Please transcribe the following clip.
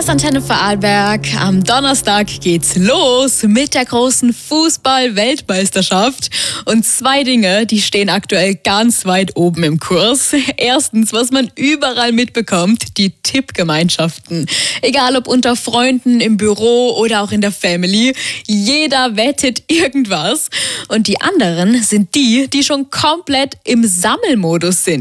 ist Antenne Vorarlberg. Am Donnerstag geht's los mit der großen Fußball-Weltmeisterschaft. Und zwei Dinge, die stehen aktuell ganz weit oben im Kurs. Erstens, was man überall mitbekommt, die Tippgemeinschaften. Egal ob unter Freunden, im Büro oder auch in der Family. Jeder wettet irgendwas. Und die anderen sind die, die schon komplett im Sammelmodus sind.